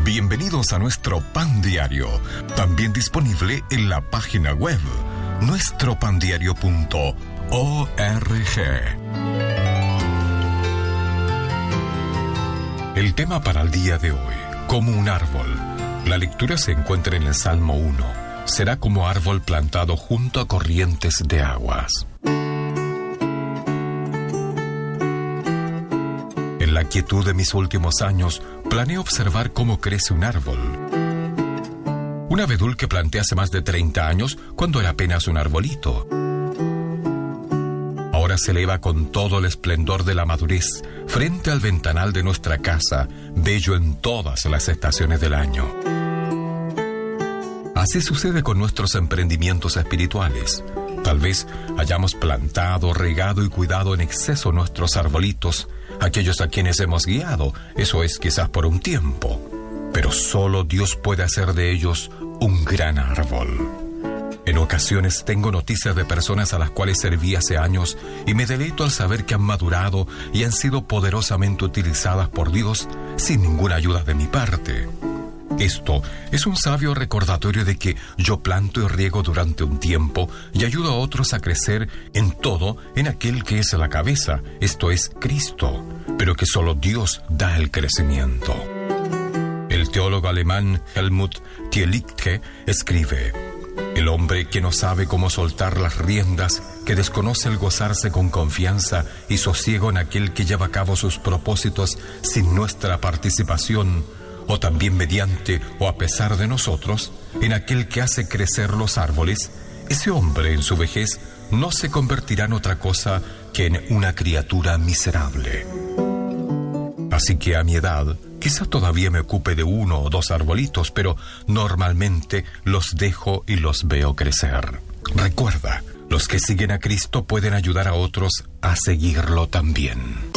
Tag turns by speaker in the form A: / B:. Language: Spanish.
A: Bienvenidos a nuestro Pan Diario, también disponible en la página web nuestropandiario.org. El tema para el día de hoy, como un árbol. La lectura se encuentra en el Salmo 1. Será como árbol plantado junto a corrientes de aguas. En la quietud de mis últimos años, planeo observar cómo crece un árbol. Un abedul que planté hace más de 30 años, cuando era apenas un arbolito. Ahora se eleva con todo el esplendor de la madurez frente al ventanal de nuestra casa, bello en todas las estaciones del año. Así sucede con nuestros emprendimientos espirituales. Tal vez hayamos plantado, regado y cuidado en exceso nuestros arbolitos, aquellos a quienes hemos guiado, eso es quizás por un tiempo, pero solo Dios puede hacer de ellos un gran árbol. En ocasiones tengo noticias de personas a las cuales serví hace años y me deleito al saber que han madurado y han sido poderosamente utilizadas por Dios sin ninguna ayuda de mi parte. Esto es un sabio recordatorio de que yo planto y riego durante un tiempo y ayudo a otros a crecer en todo en aquel que es la cabeza, esto es Cristo, pero que solo Dios da el crecimiento. El teólogo alemán Helmut Thielicke escribe: el hombre que no sabe cómo soltar las riendas, que desconoce el gozarse con confianza y sosiego en aquel que lleva a cabo sus propósitos sin nuestra participación, o también mediante o a pesar de nosotros, en aquel que hace crecer los árboles, ese hombre en su vejez no se convertirá en otra cosa que en una criatura miserable. Así que a mi edad, quizá todavía me ocupe de 1 o 2 arbolitos, pero normalmente los dejo y los veo crecer. Recuerda, los que siguen a Cristo pueden ayudar a otros a seguirlo también.